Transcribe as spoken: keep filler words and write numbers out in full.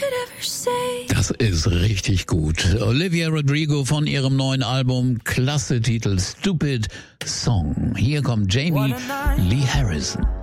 Das ist richtig gut. Olivia Rodrigo von ihrem neuen Album, klasse Titel, Stupid Song. Hier kommt Jamie Lee Harrison.